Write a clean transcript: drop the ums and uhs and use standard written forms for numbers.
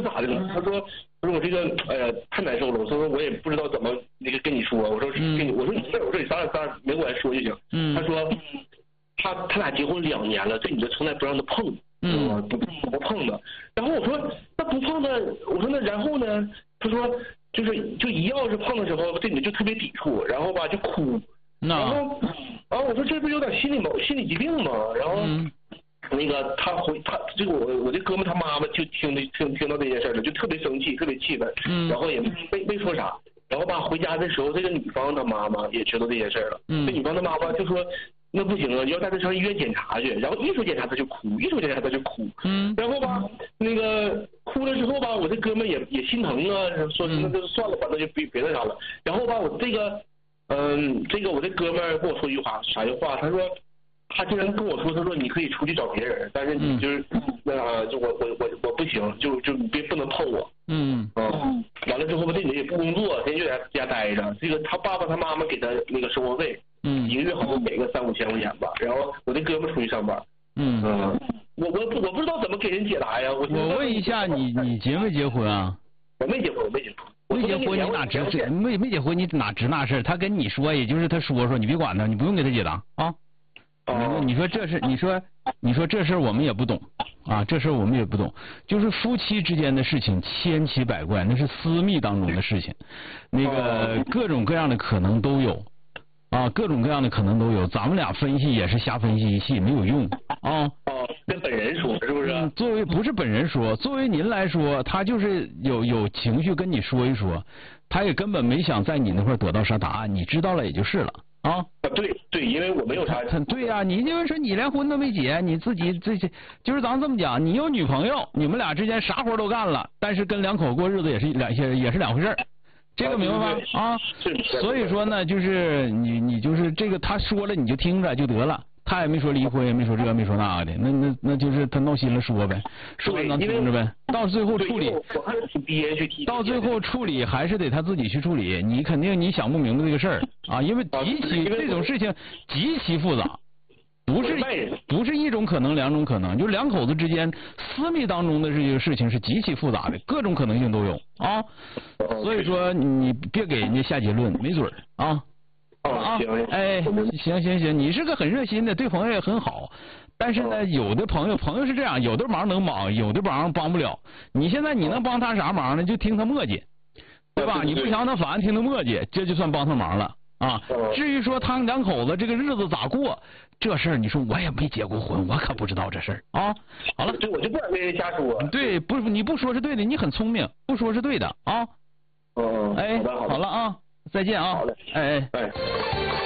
咋的了？他说我这个太难受了，我说我也不知道怎么那个跟你说，我说我说你咱俩没过来说就行。他说他俩结婚2年了，这女的从来不让他碰，不碰的。然后我说那不碰的，我说那然后呢？他说就一要是碰的时候，这女的就特别抵触，然后吧就哭。然后我说这不有点心理疾病吗？然后那个他这个我这哥们他妈妈就听到这件事了，就特别生气，特别气愤，然后也没说啥。然后吧回家的时候，这个女方的妈妈也知道这件事了，这女方的妈妈就说那不行啊，你要带他上医院检查去。然后一说检查他就哭，然后吧那个哭了之后吧，我这哥们也心疼啊，说那就算了吧，那就别那啥了。然后吧我这个我这哥们儿跟我说一句话，啥句话？他说他竟然跟我说，他说你可以出去找别人，但是你就是就我不行，就你不能碰我。完了之后吧，这女的也不工作，天天就在家待着。这个他爸爸他妈妈给他那个生活费，一个月好像给个3-5千块钱吧。然后我这哥们出去上班。我不知道怎么给人解答呀。我问一下你结没结婚啊？ 我没结婚。没结婚你哪知没结婚你哪知那事儿？他跟你说，也就是他说你别管他，你不用给他解答啊。你说这是你说这事儿我们也不懂啊，这事儿我们也不懂。就是夫妻之间的事情千奇百怪，那是私密当中的事情，那个各种各样的可能都有啊，各种各样的可能都有。咱们俩分析也是瞎分析一气，没有用啊。 跟本人说是不是？ 作为不是本人说，作为您来说，他就是有情绪跟你说一说，他也根本没想在你那块得到啥答案，你知道了也就是了啊。 对，因为我没有啥。 对呀，你就是说你连婚都没结，你自己就是咱这么讲，你有女朋友，你们俩之间啥活都干了，但是跟两口过日子也是两回事儿。这个明白吗？啊，所以说呢，就是你就是这个，他说了你就听着就得了，他也没说离婚，也没说这没说那的，那就是他闹心了说呗，说咱听着呗，到最后处理，到最后处理还是得他自己去处理，你肯定你想不明白这个事儿啊，因为这种事情极其复杂。不是一种可能两种可能，就两口子之间私密当中的这个事情是极其复杂的，各种可能性都有啊。所以说你别给人家下结论，没准儿啊。哎，行，你是个很热心的，对朋友也很好。但是呢，有的朋友是这样，有的忙能帮，有的忙帮不了。你现在你能帮他啥忙呢？就听他磨叽，对吧？你不想他烦，听他磨叽，这就算帮他忙了。啊，至于说他们两口子这个日子咋过，这事儿你说我也没结过婚，我可不知道这事儿啊。好了， 我就不敢跟人瞎说。 对，你不说是对的，你很聪明，不说是对的啊。哎，好了啊，再见啊。 好嘞， 哎。